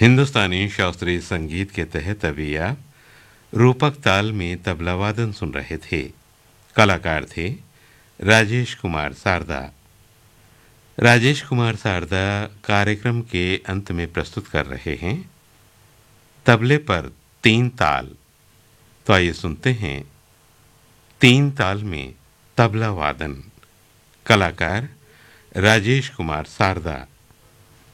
हिंदुस्तानी शास्त्रीय संगीत के तहत अभी आप रूपक ताल में तबला वादन सुन रहे थे। कलाकार थे राजेश कुमार शारदा। राजेश कुमार शारदा कार्यक्रम के अंत में प्रस्तुत कर रहे हैं तबले पर तीन ताल। तो आइए सुनते हैं तीन ताल में तबला वादन। कलाकार राजेश कुमार शारदा।